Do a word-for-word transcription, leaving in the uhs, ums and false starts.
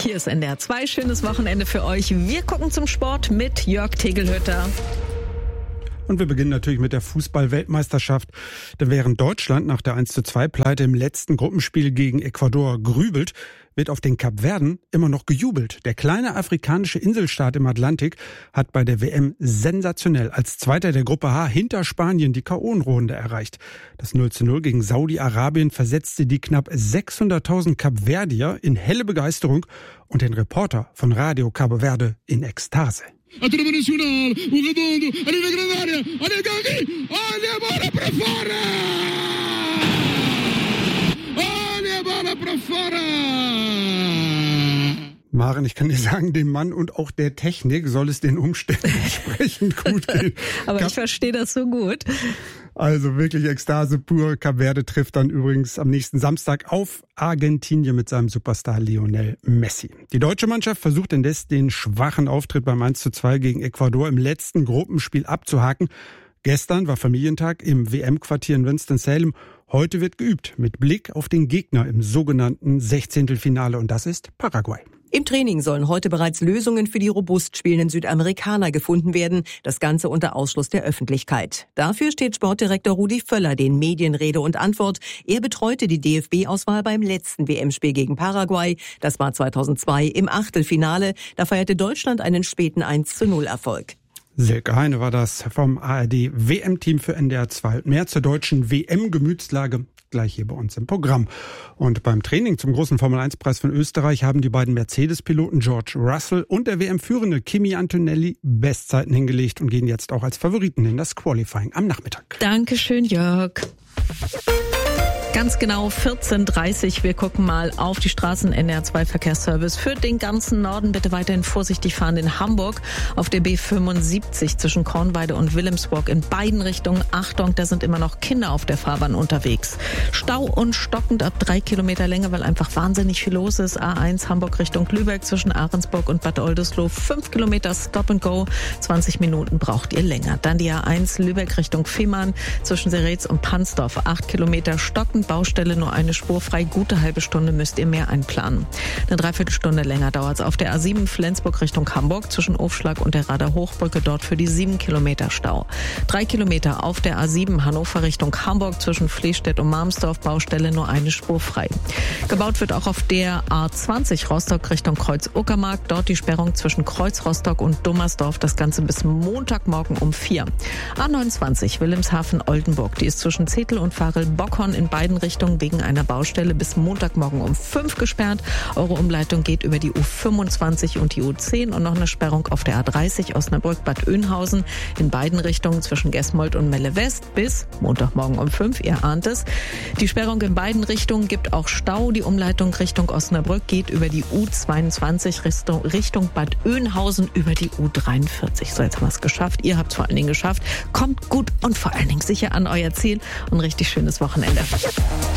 Hier ist N D R zwei. Schönes Wochenende für euch. Wir gucken zum Sport mit Jörg Tegelhütter. Und wir beginnen natürlich mit der Fußball-Weltmeisterschaft. Denn während Deutschland nach der eins zu zwei Pleite im letzten Gruppenspiel gegen Ecuador grübelt, wird auf den Kapverden immer noch gejubelt. Der kleine afrikanische Inselstaat im Atlantik hat bei der W M sensationell als Zweiter der Gruppe H hinter Spanien die K O-Runde erreicht. Das null zu null gegen Saudi-Arabien versetzte die knapp sechshunderttausend Kapverdier in helle Begeisterung und den Reporter von Radio Cabo Verde in Ekstase. A tudo nacional, o Redondo, ali na grande área, olha Gavi, olha a bola para fora! Olha a bola para fora! Maren, ich kann dir sagen, dem Mann und auch der Technik soll es den Umständen entsprechend gut gehen. Aber Kap- ich verstehe das so gut. Also wirklich Ekstase pur. Kap Verde trifft dann übrigens am nächsten Samstag auf Argentinien mit seinem Superstar Lionel Messi. Die deutsche Mannschaft versucht indes den schwachen Auftritt beim eins zu zwei gegen Ecuador im letzten Gruppenspiel abzuhaken. Gestern war Familientag im W M-Quartier in Winston-Salem. Heute wird geübt mit Blick auf den Gegner im sogenannten Sechzehntelfinale und das ist Paraguay. Im Training sollen heute bereits Lösungen für die robust spielenden Südamerikaner gefunden werden. Das Ganze unter Ausschluss der Öffentlichkeit. Dafür steht Sportdirektor Rudi Völler den Medien Rede und Antwort. Er betreute die D F B-Auswahl beim letzten W M-Spiel gegen Paraguay. Das war zweitausendzwei im Achtelfinale. Da feierte Deutschland einen späten eins zu null Erfolg. Silke Heine war das vom A R D W M-Team für N D R zwei. Mehr zur deutschen W M-Gemütslage gleich hier bei uns im Programm. Und beim Training zum großen Formel eins Preis von Österreich haben die beiden Mercedes-Piloten George Russell und der W M-Führende Kimi Antonelli Bestzeiten hingelegt und gehen jetzt auch als Favoriten in das Qualifying am Nachmittag. Dankeschön, Jörg. Ganz genau vierzehn Uhr dreißig. Wir gucken mal auf die Straßen. N D R zwei Verkehrsservice für den ganzen Norden. Bitte weiterhin vorsichtig fahren in Hamburg auf der B fünfundsiebzig zwischen Kornweide und Wilhelmsburg in beiden Richtungen. Achtung, da sind immer noch Kinder auf der Fahrbahn unterwegs. Stau und stockend ab drei Kilometer Länge, weil einfach wahnsinnig viel los ist. A eins Hamburg Richtung Lübeck zwischen Ahrensburg und Bad Oldesloe. Fünf Kilometer Stop and Go. zwanzig Minuten braucht ihr länger. Dann die A eins Lübeck Richtung Fehmarn zwischen Seretz und Pansdorf. Acht Kilometer stockend. Baustelle nur eine Spur frei. Gute halbe Stunde müsst ihr mehr einplanen. Eine Dreiviertelstunde länger dauert es auf der A sieben Flensburg Richtung Hamburg zwischen Aufschlag und der Rader Hochbrücke. Dort für die sieben Kilometer Stau. Drei Kilometer auf der A sieben Hannover Richtung Hamburg zwischen Fließstedt und Marmsdorf. Baustelle nur eine Spur frei. Gebaut wird auch auf der A zwanzig Rostock Richtung Kreuz-Uckermark. Dort die Sperrung zwischen Kreuz Rostock und Dummersdorf. Das Ganze bis Montagmorgen um vier. A neunundzwanzig Wilhelmshaven-Oldenburg. Die ist zwischen Zetel und Varel-Bockhorn in beiden Richtung wegen einer Baustelle bis Montagmorgen um fünf gesperrt. Eure Umleitung geht über die U fünfundzwanzig und die U zehn und noch eine Sperrung auf der A dreißig Osnabrück-Bad Oeynhausen in beiden Richtungen zwischen Gesmold und Melle West bis Montagmorgen um fünf. Ihr ahnt es. Die Sperrung in beiden Richtungen gibt auch Stau. Die Umleitung Richtung Osnabrück geht über die U zweiundzwanzig Richtung, Richtung Bad Oeynhausen über die U dreiundvierzig. So, jetzt haben wir es geschafft. Ihr habt es vor allen Dingen geschafft. Kommt gut und vor allen Dingen sicher an euer Ziel und ein richtig schönes Wochenende.